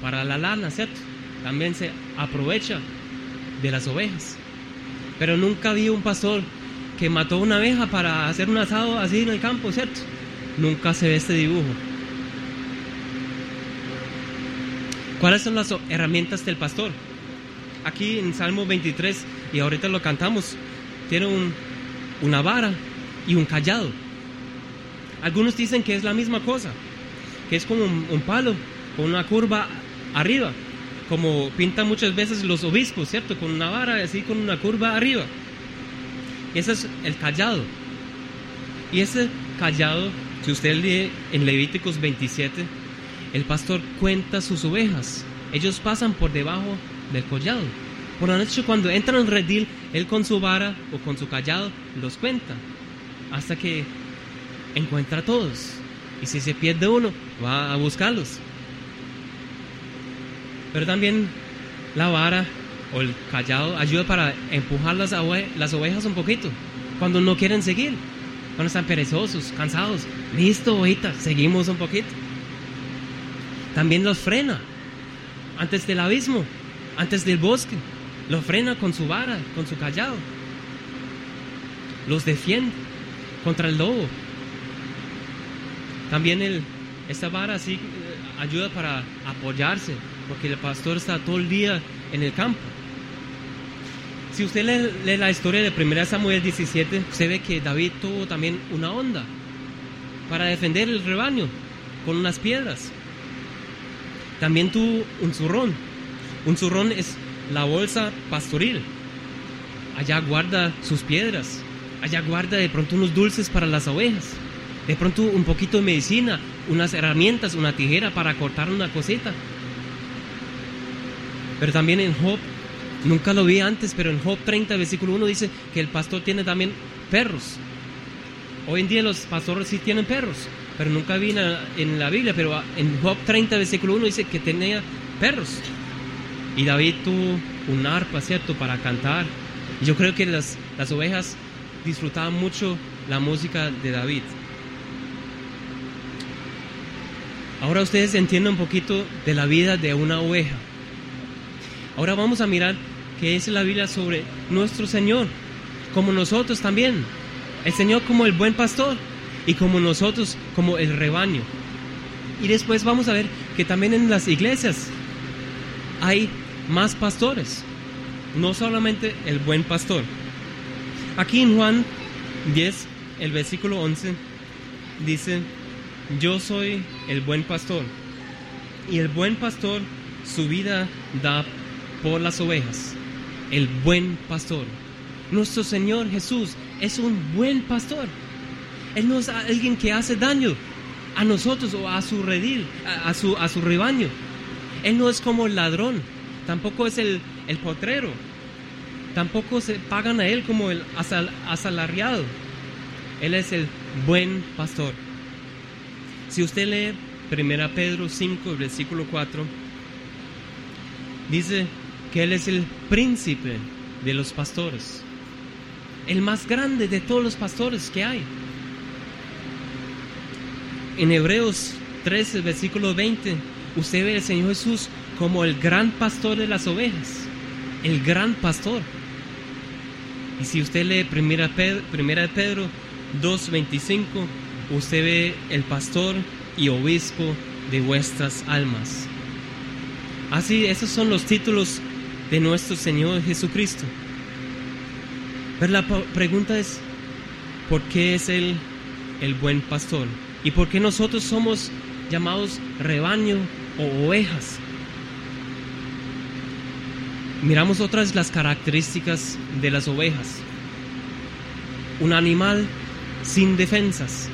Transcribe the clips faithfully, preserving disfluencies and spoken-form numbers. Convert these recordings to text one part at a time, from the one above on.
para la lana, ¿cierto? También se aprovecha de las ovejas. Pero nunca vi un pastor que mató una abeja para hacer un asado así en el campo, ¿cierto? Nunca se ve este dibujo. ¿Cuáles son las herramientas del pastor? Aquí en Salmo veintitrés, y ahorita lo cantamos, tiene un, una vara y un cayado. Algunos dicen que es la misma cosa, que es como un, un palo con una curva arriba, como pintan muchas veces los obispos, ¿cierto? Con una vara así, con una curva arriba. Ese es el cayado. Y ese cayado, si usted lee en Levíticos veintisiete, el pastor cuenta sus ovejas. Ellos pasan por debajo del cayado. Por la noche, cuando entran al redil, él con su vara o con su cayado los cuenta hasta que encuentra a todos. Y si se pierde uno, va a buscarlos. Pero también la vara o el cayado ayuda para empujar las, ove- las ovejas un poquito cuando no quieren seguir, cuando están perezosos, cansados. Listo, ovejita, seguimos un poquito. También los frena antes del abismo, antes del bosque. Los frena con su vara, con su cayado. Los defiende contra el lobo. También el, esta vara así ayuda para apoyarse, porque el pastor está todo el día en el campo. Si usted lee, lee la historia de primera Samuel diecisiete, usted ve que David tuvo también una onda para defender el rebaño con unas piedras. También tuvo un zurrón. Un zurrón es la bolsa pastoril. Allá guarda sus piedras. Allá guarda de pronto unos dulces para las ovejas. De pronto un poquito de medicina, unas herramientas, una tijera para cortar una cosita. Pero también en Job, nunca lo vi antes, pero en Job treinta, versículo uno dice que el pastor tiene también perros. Hoy en día los pastores sí tienen perros, pero nunca vi en la, en la Biblia, pero en Job treinta, versículo uno dice que tenía perros. Y David tuvo un arpa, ¿cierto?, para cantar. Y yo creo que las, las ovejas disfrutaban mucho la música de David. Ahora ustedes entienden un poquito de la vida de una oveja. Ahora vamos a mirar qué es la Biblia sobre nuestro Señor, como nosotros también. El Señor como el buen pastor y como nosotros como el rebaño. Y después vamos a ver que también en las iglesias hay más pastores, no solamente el buen pastor. Aquí en Juan diez, el versículo once, dice: yo soy el buen pastor, y el buen pastor su vida da por las ovejas. El buen pastor. Nuestro Señor Jesús es un buen pastor. Él no es alguien que hace daño a nosotros o a su redil, a, a, su, a su rebaño. Él no es como el ladrón, tampoco es el, el potrero, tampoco se pagan a él como el asal, asalariado. Él es el buen pastor. Si usted lee primera Pedro cinco, versículo cuatro, dice que Él es el príncipe de los pastores, el más grande de todos los pastores que hay. En Hebreos trece, versículo veinte, usted ve al Señor Jesús como el gran pastor de las ovejas, el gran pastor. Y si usted lee primera Pedro, primera Pedro dos, veinticinco, usted ve el pastor y obispo de vuestras almas. Así, esos son los títulos de nuestro Señor Jesucristo. Pero la pregunta es, ¿por qué es Él el buen pastor? ¿Y por qué nosotros somos llamados rebaño o ovejas? Miramos otras las características de las ovejas. Un animal sin defensas.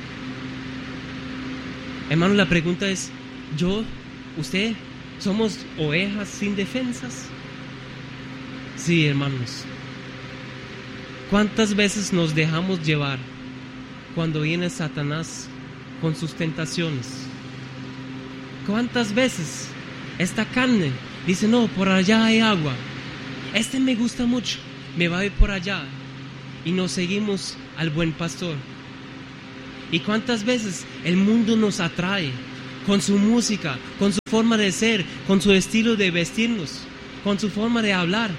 Hermano, la pregunta es, ¿yo, usted, somos ovejas sin defensas? Sí, hermanos. ¿Cuántas veces nos dejamos llevar cuando viene Satanás con sus tentaciones? ¿Cuántas veces esta carne dice, no, por allá hay agua, este me gusta mucho, me va a ir por allá, y nos seguimos al buen pastor? ¿Y cuántas veces el mundo nos atrae con su música, con su forma de ser, con su estilo de vestirnos, con su forma de hablar.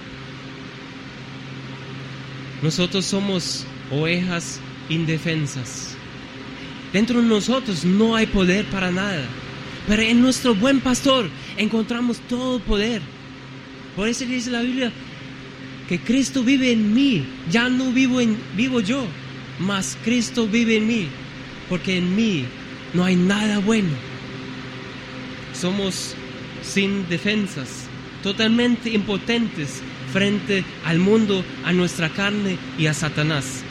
Nosotros somos ovejas indefensas. Dentro de nosotros no hay poder para nada, pero en nuestro buen pastor encontramos todo poder. Por eso dice la Biblia que Cristo vive en mí. Ya no vivo, en, vivo yo, mas Cristo vive en mí, porque en mí no hay nada bueno. Somos sin defensas, totalmente impotentes frente al mundo, a nuestra carne y a Satanás.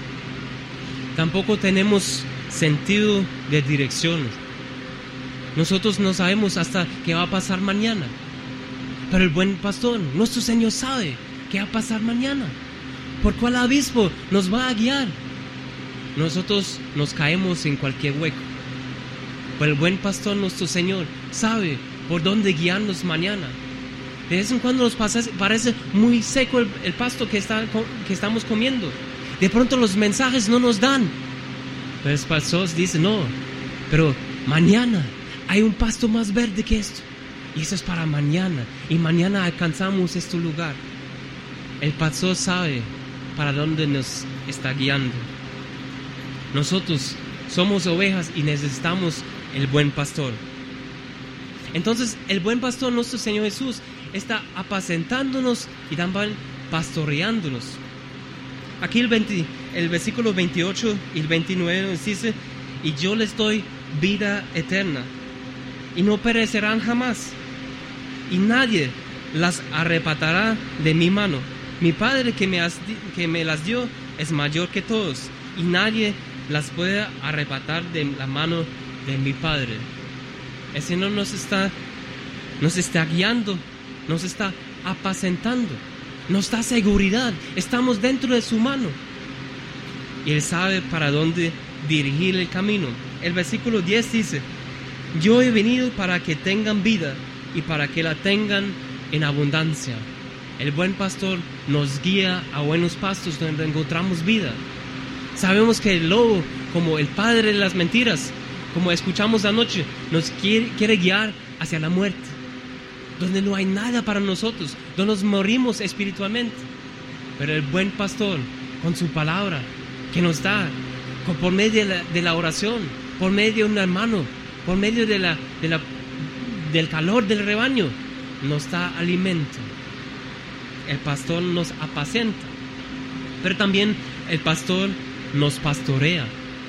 Tampoco tenemos sentido de dirección. Nosotros no sabemos hasta qué va a pasar mañana, pero el buen pastor, nuestro Señor, sabe qué va a pasar mañana, por cuál abismo nos va a guiar. Nosotros nos caemos en cualquier hueco, pero el buen pastor, nuestro Señor, sabe por dónde guiarnos mañana. De vez en cuando nos pasa, parece muy seco el, el pasto que, está, que estamos comiendo. De pronto los mensajes no nos dan, pero el pastor dice: no, pero mañana hay un pasto más verde que esto, y eso es para mañana, y mañana alcanzamos este lugar. El pastor sabe para dónde nos está guiando. Nosotros somos ovejas y necesitamos el buen pastor. Entonces el buen pastor, nuestro Señor Jesús, está apacentándonos y también pastoreándonos. Aquí el, veinte, el versículo veintiocho y el veintinueve nos dice: y yo les doy vida eterna, y no perecerán jamás, y nadie las arrebatará de mi mano. Mi Padre que me, has, que me las dio es mayor que todos, y nadie las puede arrebatar de la mano de mi Padre. El Señor nos está, nos está guiando, nos está apacentando, nos da seguridad. Estamos dentro de su mano y Él sabe para dónde dirigir el camino. El versículo diez dice: yo he venido para que tengan vida y para que la tengan en abundancia. El buen pastor nos guía a buenos pastos donde encontramos vida. Sabemos que el lobo, como el padre de las mentiras, como escuchamos anoche, nos quiere, quiere guiar hacia la muerte, donde no hay nada para nosotros, donde nos morimos espiritualmente. Pero el buen pastor, con su palabra que nos da, con, por medio de la, de la oración, por medio de un hermano, por medio de la, de la, del calor del rebaño, nos da alimento. El pastor nos apacenta, pero también el pastor nos pastorea.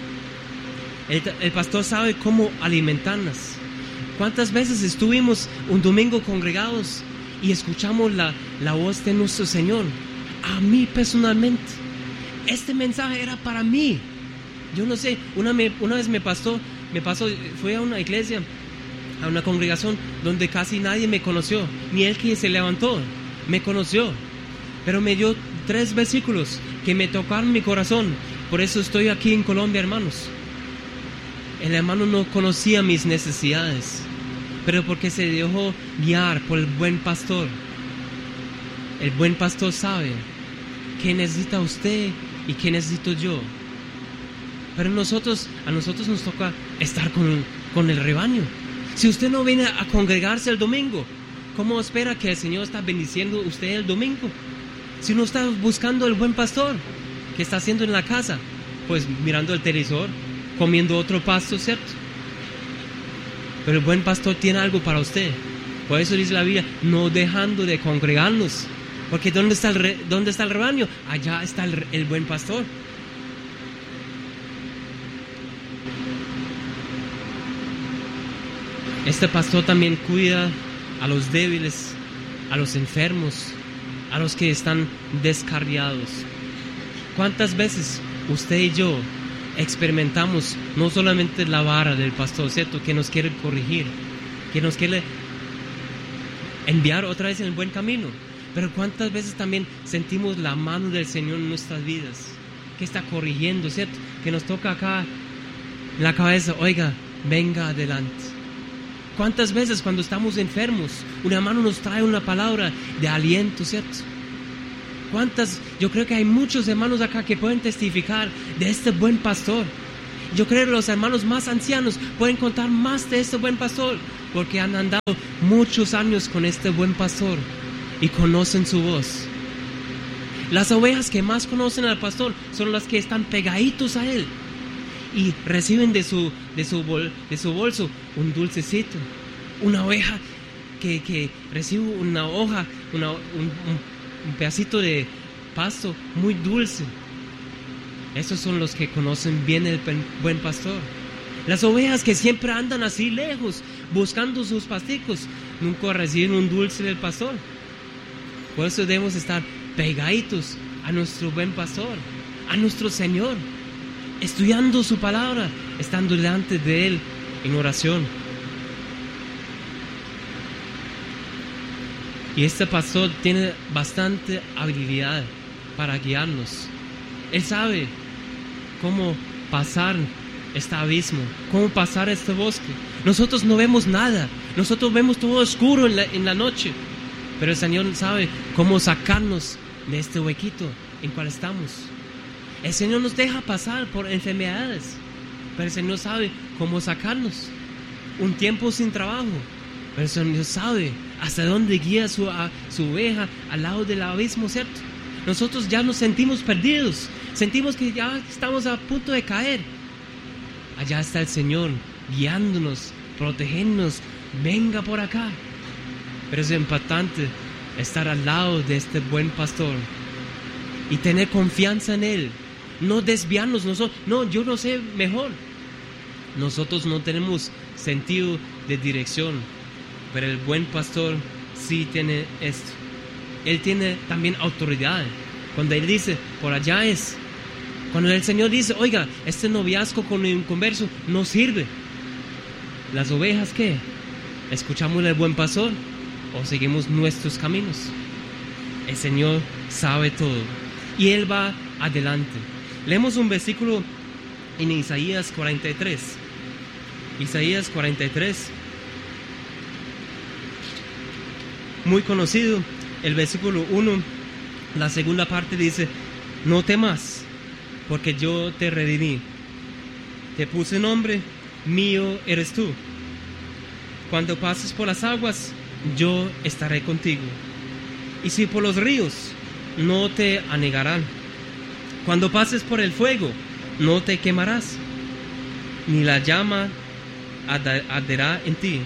El, el pastor sabe cómo alimentarnos. ¿Cuántas veces estuvimos un domingo congregados y escuchamos la, la voz de nuestro Señor? A mí personalmente, este mensaje era para mí. Yo no sé, una, me, una vez me pasó, me pasó, fui a una iglesia, a una congregación donde casi nadie me conoció, ni el que se levantó me conoció, pero me dio tres versículos que me tocaron mi corazón. Por eso estoy aquí en Colombia, hermanos. El hermano no conocía mis necesidades, pero porque se dejó guiar por el buen pastor. El buen pastor sabe qué necesita usted y qué necesito yo. Pero nosotros, a nosotros nos toca estar con, con el rebaño. Si usted no viene a congregarse el domingo, ¿cómo espera que el Señor está bendiciendo usted el domingo? Si no está buscando el buen pastor, ¿qué está haciendo en la casa? Pues mirando el televisor, comiendo otro pasto, ¿cierto? Pero el buen pastor tiene algo para usted. Por eso dice la Biblia: no dejando de congregarnos. Porque ¿dónde está el, re, ¿dónde está el rebaño? Allá está el, el buen pastor. Este pastor también cuida a los débiles, a los enfermos, a los que están descarriados. ¿Cuántas veces usted y yo experimentamos no solamente la vara del pastor, ¿cierto?, que nos quiere corregir, que nos quiere enviar otra vez en el buen camino, pero cuántas veces también sentimos la mano del Señor en nuestras vidas, que está corrigiendo, ¿cierto?, que nos toca acá en la cabeza: oiga, venga adelante. ¿Cuántas veces cuando estamos enfermos, un hermano nos trae una palabra de aliento, ¿cierto? ¿Cuántas? Yo creo que hay muchos hermanos acá que pueden testificar de este buen pastor. Yo creo que los hermanos más ancianos pueden contar más de este buen pastor, porque han andado muchos años con este buen pastor y conocen su voz. Las ovejas que más conocen al pastor son las que están pegaditos a él y reciben de su, de su, bol, de su bolso un dulcecito. Una oveja que, que recibe una hoja, una, un, un, un pedacito de pasto muy dulce. Esos son los que conocen bien el buen pastor. Las ovejas que siempre andan así lejos buscando sus pasticos nunca reciben un dulce del pastor. Por eso debemos estar pegaditos a nuestro buen pastor, a nuestro Señor, estudiando su palabra, estando delante de Él en oración. Y este pastor tiene bastante habilidad para guiarnos. Él sabe cómo pasar este abismo, cómo pasar este bosque. Nosotros no vemos nada, nosotros vemos todo oscuro en la, en la noche, pero el Señor sabe cómo sacarnos de este huequito en cual estamos. El Señor nos deja pasar por enfermedades, pero el Señor sabe cómo sacarnos. Un tiempo sin trabajo, pero el Señor sabe hasta dónde guía su, a, su oveja al lado del abismo, ¿cierto? Nosotros ya nos sentimos perdidos, sentimos que ya estamos a punto de caer. Allá está el Señor guiándonos, protegiéndonos. Venga por acá. Pero es importante estar al lado de este buen pastor y tener confianza en Él. No desviarnos nosotros. No, yo no sé mejor. Nosotros no tenemos sentido de dirección, pero el buen pastor sí tiene esto. Él tiene también autoridad. Cuando Él dice, por allá es. Cuando el Señor dice, oiga, este noviazgo con un converso no sirve. ¿Las ovejas qué? ¿Escuchamos al buen pastor o seguimos nuestros caminos? El Señor sabe todo y Él va adelante. Leemos un versículo en Isaías cuarenta y tres. Isaías cuarenta y tres. Muy conocido. El versículo uno, la segunda parte dice, no temas, porque yo te redimí. Te puse nombre, mío eres tú. Cuando pases por las aguas, yo estaré contigo. Y si por los ríos, no te anegarán. Cuando pases por el fuego, no te quemarás, ni la llama arderá en ti.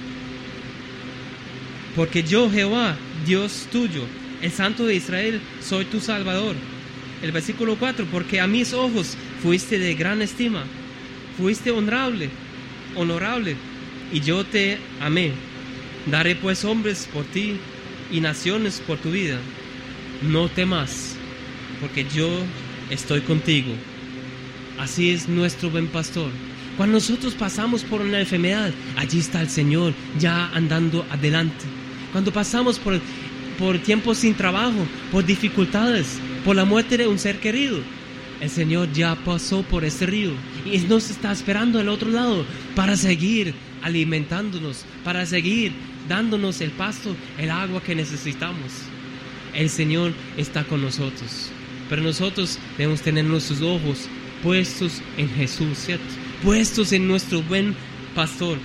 Porque yo, Jehová, Dios tuyo, el Santo de Israel, soy tu Salvador. El versículo cuatro, porque a mis ojos fuiste de gran estima, fuiste honorable, honorable, y yo te amé. Daré pues hombres por ti y naciones por tu vida. No temas, porque yo estoy contigo. Así es nuestro buen pastor. Cuando nosotros pasamos por una enfermedad, allí está el Señor ya andando adelante. Cuando pasamos por, por tiempos sin trabajo, por dificultades, por la muerte de un ser querido, el Señor ya pasó por ese río y nos está esperando al otro lado para seguir alimentándonos, para seguir dándonos el pasto, el agua que necesitamos. El Señor está con nosotros, pero nosotros debemos tener nuestros ojos puestos en Jesús, ¿cierto? Puestos en nuestro buen pastor.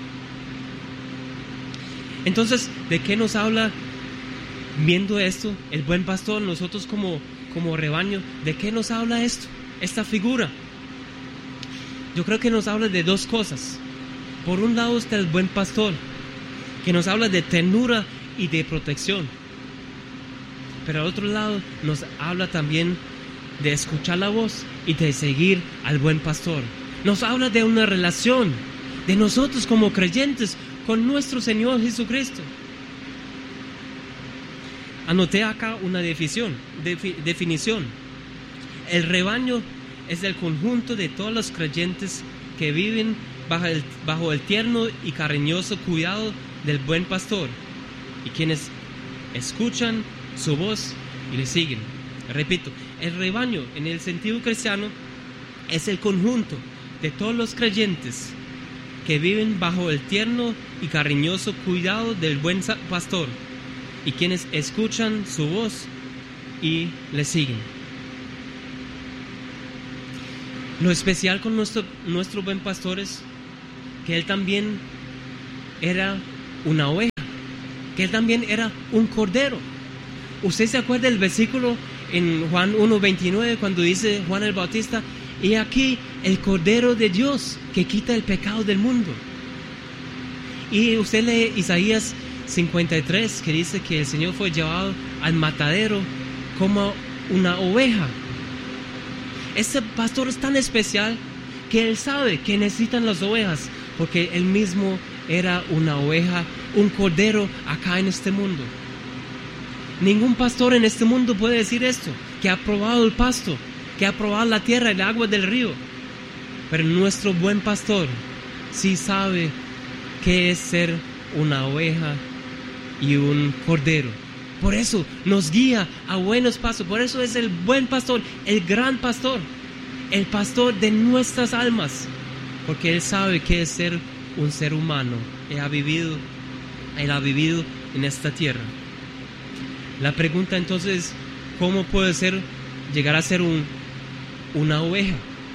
Entonces, ¿de qué nos habla viendo esto? El buen pastor, nosotros como, como rebaño, ¿de qué nos habla esto? Esta figura. Yo creo que nos habla de dos cosas. Por un lado está el buen pastor, que nos habla de ternura y de protección. Pero al otro lado nos habla también de escuchar la voz y de seguir al buen pastor. Nos habla de una relación de nosotros como creyentes con nuestro Señor Jesucristo. Anoté acá una definición, defi, definición. El rebaño es el conjunto de todos los creyentes que viven bajo el, bajo el tierno y cariñoso cuidado del buen pastor y quienes escuchan su voz y le siguen. Repito, el rebaño en el sentido cristiano es el conjunto de todos los creyentes que viven bajo el tierno y cariñoso cuidado del buen pastor y quienes escuchan su voz y le siguen. Lo especial con nuestro, nuestro buen pastor es que él también era una oveja, que él también era un cordero. ¿Usted se acuerda del versículo en Juan uno veintinueve cuando dice Juan el Bautista: y aquí el Cordero de Dios que quita el pecado del mundo? Y usted lee Isaías cincuenta y tres, que dice que el Señor fue llevado al matadero como una oveja. Este pastor es tan especial que él sabe que necesitan las ovejas, porque él mismo era una oveja, un cordero acá en este mundo. Ningún pastor en este mundo puede decir esto, que ha probado el pasto, que ha probado la tierra, el agua del río. Pero nuestro buen pastor sí sabe qué es ser una oveja y un cordero. Por eso nos guía a buenos pasos. Por eso es el buen pastor, el gran pastor, el pastor de nuestras almas. Porque Él sabe qué es ser un ser humano. Él ha vivido, Él ha vivido en esta tierra. La pregunta entonces, ¿cómo puede ser llegar a ser un, una oveja?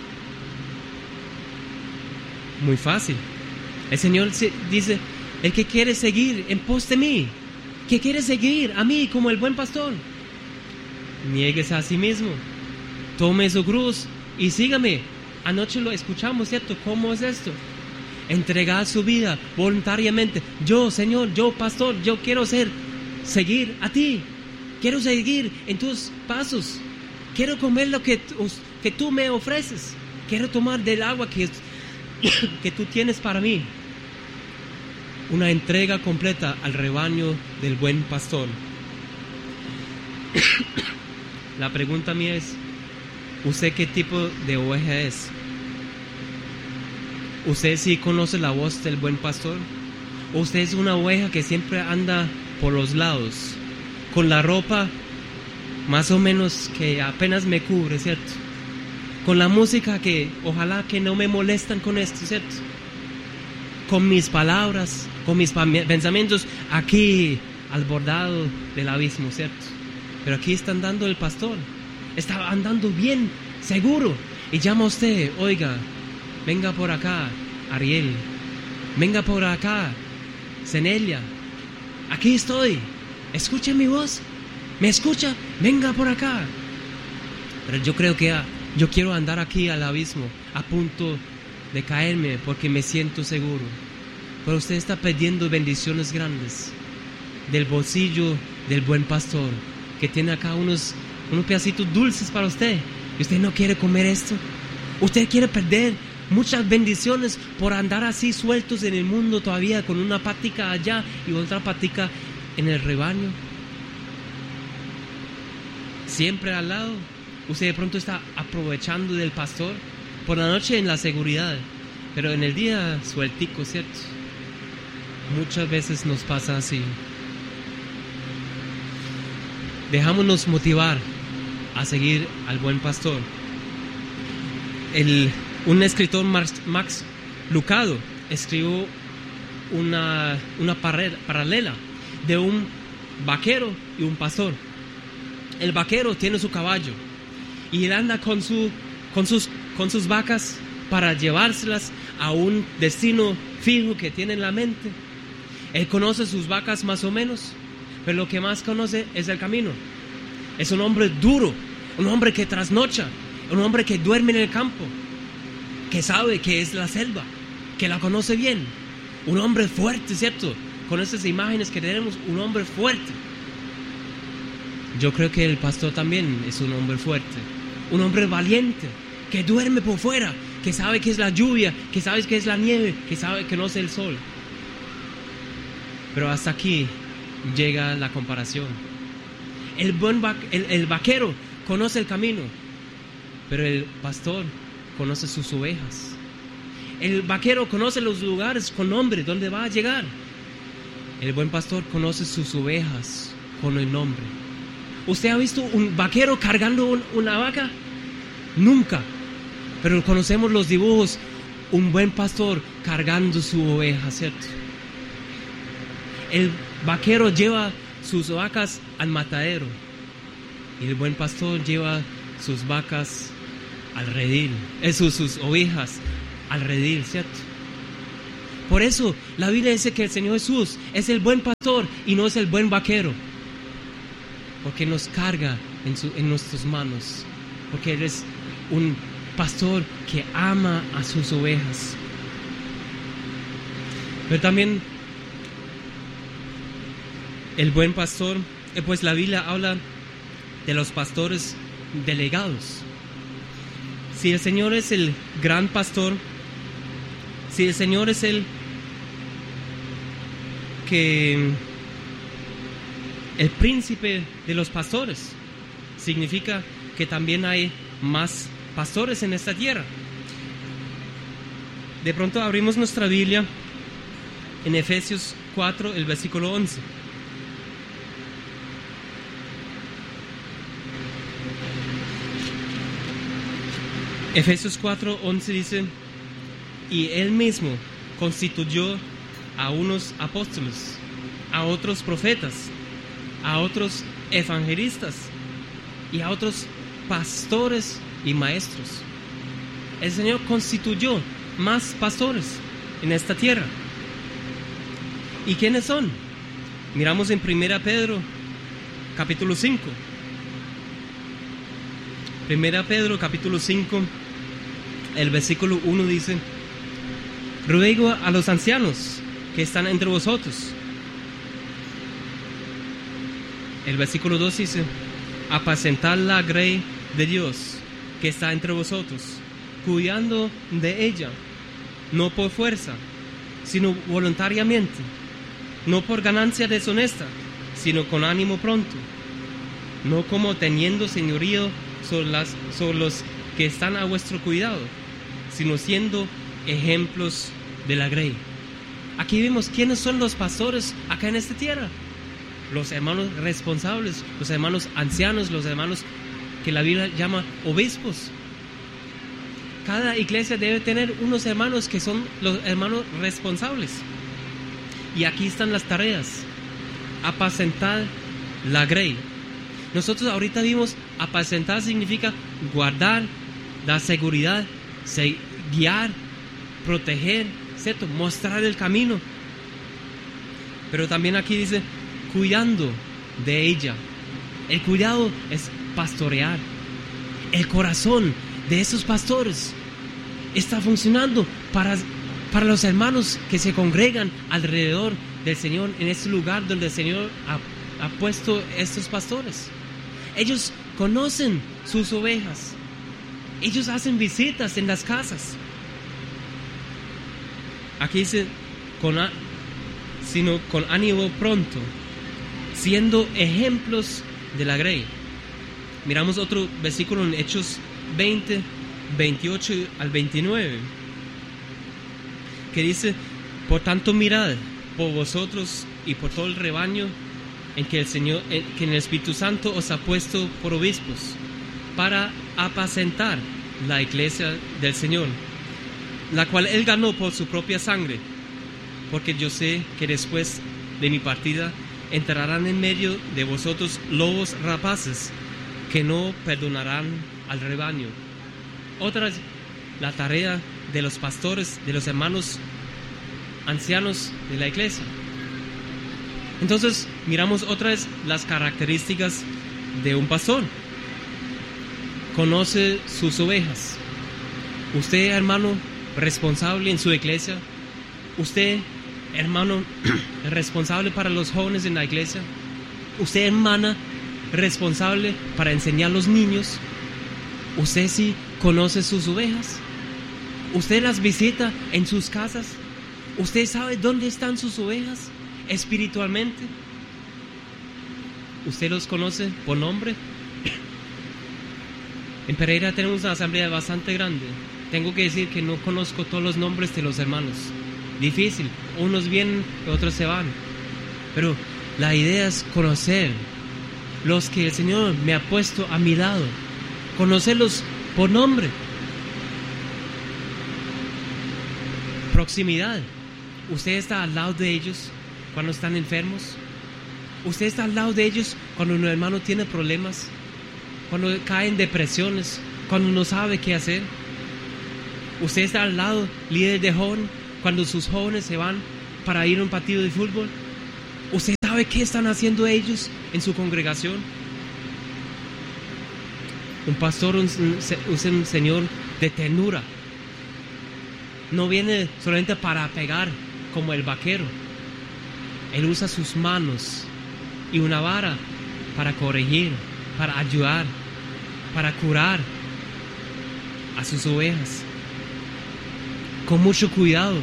Muy fácil. El Señor dice: el que quiere seguir en pos de mí, que quiere seguir a mí como el buen pastor, niéguese a sí mismo, tome su cruz y sígame. Anoche lo escuchamos, ¿cierto? ¿Cómo es esto? Entregar su vida voluntariamente. Yo, Señor, yo, pastor, yo quiero ser, seguir a ti. Quiero seguir en tus pasos. Quiero comer lo que, que tú me ofreces. Quiero tomar del agua que, que tú tienes para mí. Una entrega completa al rebaño del buen pastor. La pregunta mía es: ¿usted qué tipo de oveja es? ¿Usted sí conoce la voz del buen pastor? ¿O usted es una oveja que siempre anda por los lados, con la ropa más o menos que apenas me cubre, ¿cierto? Con la música que ojalá que no me molestan con esto, ¿cierto? Con mis palabras, con mis pensamientos aquí al bordado del abismo, ¿cierto? Pero aquí está andando el pastor, está andando bien, seguro, y llama a usted: oiga, venga por acá, Ariel, venga por acá, Zenelia, aquí estoy, escuche mi voz, me escucha, venga por acá. Pero yo creo que yo quiero andar aquí al abismo, a punto de caerme porque me siento seguro. Pero usted está pidiendo bendiciones grandes del bolsillo del buen pastor, que tiene acá unos, unos pedacitos dulces para usted, y usted no quiere comer esto. Usted quiere perder muchas bendiciones por andar así sueltos en el mundo todavía, con una patica allá y otra patica en el rebaño, siempre al lado. Usted de pronto está aprovechando del pastor por la noche en la seguridad, pero en el día sueltico, ¿cierto? Muchas veces nos pasa así. Dejámonos motivar a seguir al buen pastor. El, un escritor, Max Lucado, escribió una, una paralela de un vaquero y un pastor. El vaquero tiene su caballo y él anda con, su, con, sus, con sus vacas para llevárselas a un destino fijo que tiene en la mente. Él conoce sus vacas más o menos, pero lo que más conoce es el camino. Es un hombre duro, un hombre que trasnocha, un hombre que duerme en el campo, que sabe que es la selva, que la conoce bien. Un hombre fuerte, ¿cierto? Con esas imágenes que tenemos, un hombre fuerte. Yo creo que el pastor también es un hombre fuerte, un hombre valiente, que duerme por fuera, que sabe que es la lluvia, que sabe que es la nieve, que sabe que no es el sol. Pero hasta aquí llega la comparación. El, buen va- el, el vaquero conoce el camino, pero el pastor conoce sus ovejas. El vaquero conoce los lugares con nombre, donde va a llegar. El buen pastor conoce sus ovejas con el nombre. ¿Usted ha visto un vaquero cargando un, una vaca? Nunca. Pero conocemos los dibujos, un buen pastor cargando su oveja, ¿cierto? El vaquero lleva sus vacas al matadero y el buen pastor lleva sus vacas al redil, eh, sus, sus ovejas al redil, ¿cierto? Por eso la Biblia dice que el Señor Jesús es el buen pastor y no es el buen vaquero, porque nos carga en, su, en nuestras manos, porque Él es un pastor que ama a sus ovejas. Pero también el buen pastor, eh, pues la Biblia habla de los pastores delegados. Si el Señor es el gran pastor, si el Señor es el que el príncipe de los pastores, significa que también hay más pastores en esta tierra. De pronto abrimos nuestra Biblia en Efesios cuatro, el versículo once. Efesios cuatro, once dice: y Él mismo constituyó a unos apóstoles, a otros profetas, a otros evangelistas y a otros pastores y maestros. El Señor constituyó más pastores en esta tierra. ¿Y quiénes son? Miramos en Primera Pedro, capítulo cinco. Primera Pedro, capítulo cinco, el versículo uno dice: ruego a los ancianos que están entre vosotros. El versículo dos dice: apacentad la grey de Dios que está entre vosotros, cuidando de ella, no por fuerza, sino voluntariamente, no por ganancia deshonesta, sino con ánimo pronto, no como teniendo señorío sobre, las, sobre los que están a vuestro cuidado, sino siendo ejemplos de la grey. Aquí vemos quiénes son los pastores acá en esta tierra. Los hermanos responsables, los hermanos ancianos, los hermanos que la Biblia llama obispos. Cada iglesia debe tener unos hermanos que son los hermanos responsables. Y aquí están las tareas: apacentar la grey. Nosotros ahorita vimos apacentar significa guardar, dar seguridad, guiar, proteger, ¿cierto? Mostrar el camino. Pero también aquí dice cuidando de ella. El cuidado es pastorear. El corazón de esos pastores está funcionando para, para los hermanos que se congregan alrededor del Señor en este lugar donde el Señor ha, ha puesto estos pastores. Ellos conocen sus ovejas. Ellos hacen visitas en las casas. Aquí dice con, sino con ánimo pronto, siendo ejemplos de la grey. Miramos otro versículo en Hechos veinte, veintiocho al veintinueve, que dice: por tanto mirad por vosotros y por todo el rebaño en que el Señor, en que el Espíritu Santo os ha puesto por obispos, para apacentar la iglesia del Señor, la cual Él ganó por su propia sangre, porque yo sé que después de mi partida entrarán en medio de vosotros lobos rapaces que no perdonarán al rebaño. Otra es la tarea de los pastores, de los hermanos ancianos de la iglesia. Entonces miramos otra vez las características de un pastor. Conoce sus ovejas. Usted, hermano responsable en su iglesia, usted, hermano responsable para los jóvenes en la iglesia, usted, hermana responsable para enseñar a los niños, usted sí conoce sus ovejas. Usted las visita en sus casas. Usted sabe dónde están sus ovejas espiritualmente. Usted los conoce por nombre. En Pereira tenemos una asamblea bastante grande. Tengo que decir que no conozco todos los nombres de los hermanos. Difícil, unos vienen y otros se van. Pero la idea es conocer los que el Señor me ha puesto a mi lado, conocerlos por nombre. Proximidad. Usted está al lado de ellos cuando están enfermos. Usted está al lado de ellos cuando un hermano tiene problemas, cuando cae en depresiones, cuando no sabe qué hacer. Usted está al lado, líder de joven, cuando sus jóvenes se van para ir a un partido de fútbol. Usted sabe qué están haciendo ellos en su congregación. Un pastor es un, un, un señor de ternura. No viene solamente para pegar como el vaquero. Él usa sus manos y una vara para corregir, para ayudar, para curar a sus ovejas. Con mucho cuidado.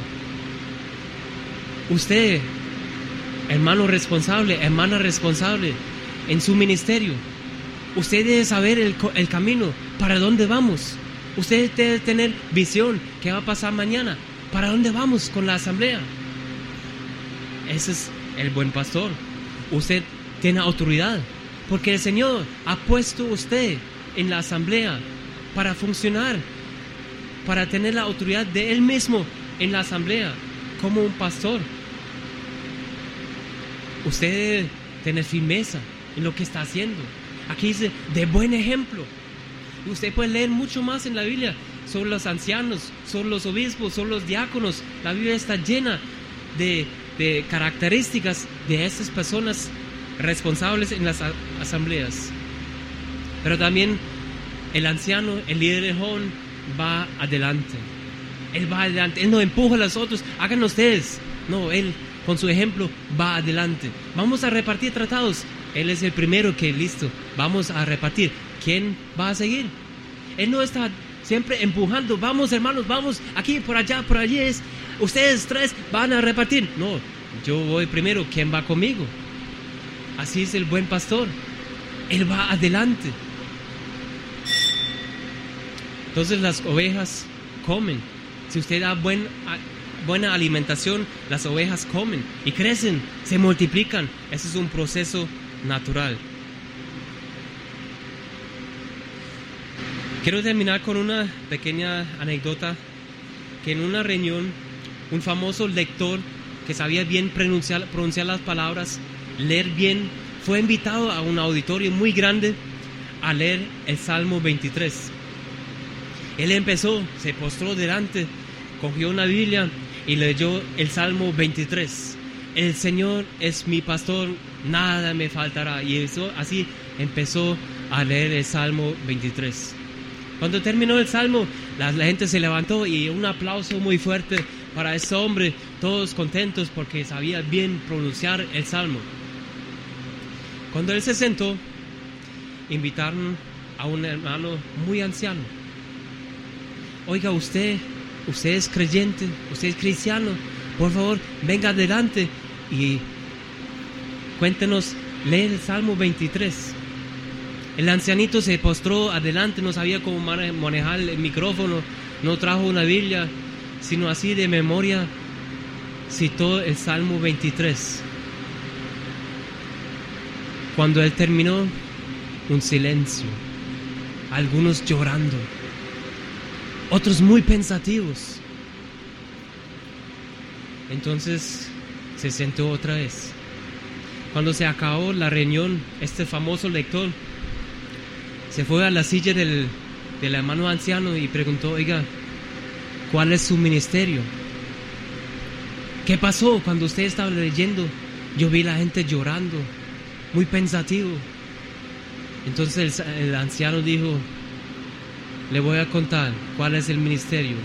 Usted, hermano responsable, hermana responsable en su ministerio, usted debe saber el, el camino, para dónde vamos. Usted debe tener visión, qué va a pasar mañana, para dónde vamos con la asamblea. Ese es el buen pastor. Usted tiene autoridad, porque el Señor ha puesto a usted en la asamblea para funcionar, para tener la autoridad de Él mismo en la asamblea, como un pastor. Usted debe tener firmeza en lo que está haciendo. Aquí dice, de buen ejemplo. Usted puede leer mucho más en la Biblia sobre los ancianos, sobre los obispos, sobre los diáconos. La Biblia está llena de, de características de estas personas responsables en las a- asambleas. Pero también el anciano, el líder de joven, va adelante. Él va adelante. Él no empuja a los otros. Hagan ustedes. No, él con su ejemplo va adelante. Vamos a repartir tratados. Él es el primero que, listo, vamos a repartir. ¿Quién va a seguir? Él no está siempre empujando. Vamos, hermanos, vamos aquí, por allá, por allí es. Ustedes tres van a repartir. No, yo voy primero. ¿Quién va conmigo? Así es el buen pastor. Él va adelante. Entonces las ovejas comen. Si usted da buen, buena alimentación, las ovejas comen y crecen, se multiplican. Ese es un proceso natural. Quiero terminar con una pequeña anécdota, que en una reunión un famoso lector que sabía bien pronunciar, pronunciar las palabras, leer bien, fue invitado a un auditorio muy grande a leer el Salmo veintitrés. Él empezó, se postró delante, cogió una Biblia y leyó el Salmo veintitrés. El Señor es mi pastor, nada me faltará. Y eso, así empezó a leer el Salmo veintitrés. Cuando terminó el Salmo, la, la gente se levantó y un aplauso muy fuerte para ese hombre, todos contentos porque sabía bien pronunciar el Salmo. Cuando él se sentó, invitaron a un hermano muy anciano. Oiga, usted, usted es creyente, usted es cristiano, por favor, venga adelante y cuéntenos, lee el Salmo veintitrés. El ancianito se postró adelante, no sabía cómo manejar el micrófono, no trajo una Biblia, sino así de memoria citó el Salmo veintitrés. Cuando él terminó, un silencio, algunos llorando, otros muy pensativos. Entonces se sentó otra vez. Cuando se acabó la reunión, este famoso lector se fue a la silla del, del hermano anciano y preguntó, oiga, ¿cuál es su ministerio? ¿Qué pasó cuando usted estaba leyendo? Yo vi la gente llorando, muy pensativo. Entonces el, el anciano dijo, le voy a contar cuál es el ministerio.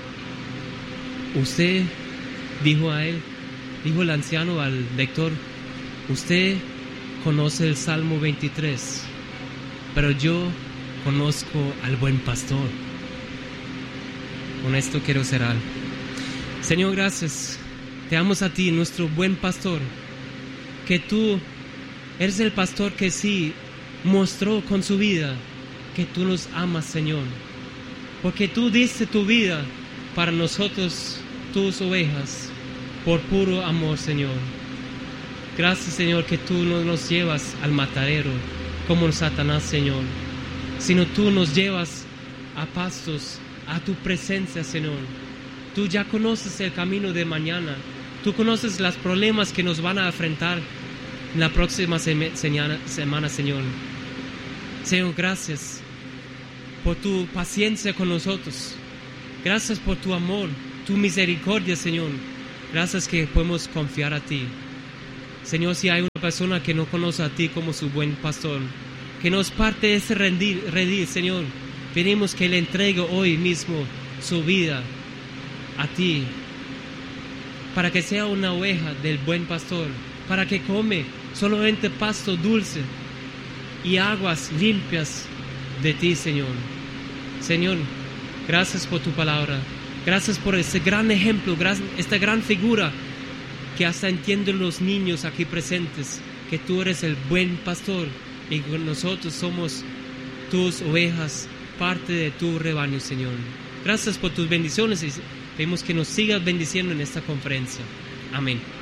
Usted, dijo a él, dijo el anciano al lector, usted conoce el Salmo veintitrés, pero yo conozco al buen pastor. Con esto quiero cerrar. Señor, gracias. Te damos a ti, nuestro buen pastor, que tú eres el pastor que sí mostró con su vida que tú nos amas, Señor, porque tú diste tu vida para nosotros, tus ovejas, por puro amor, Señor. Gracias, Señor, que tú no nos llevas al matadero como Satanás, Señor, sino tú nos llevas a pastos, a tu presencia, Señor. Tú ya conoces el camino de mañana, tú conoces los problemas que nos van a enfrentar en la próxima semana, Señor. Señor, gracias. por tu paciencia con nosotros. Gracias por tu amor, tu misericordia, Señor. Gracias que podemos confiar a ti. Señor, si hay una persona que no conoce a ti como su buen pastor, que nos parte de ese rendir, rendir, Señor, pedimos que le entregue hoy mismo su vida a ti, para que sea una oveja del buen pastor, para que come solamente pasto dulce y aguas limpias de ti, Señor. Señor, gracias por tu palabra. Gracias por este gran ejemplo, esta gran figura que hasta entienden los niños aquí presentes, que tú eres el buen pastor y que nosotros somos tus ovejas, parte de tu rebaño, Señor. Gracias por tus bendiciones y pedimos que nos sigas bendiciendo en esta conferencia. Amén.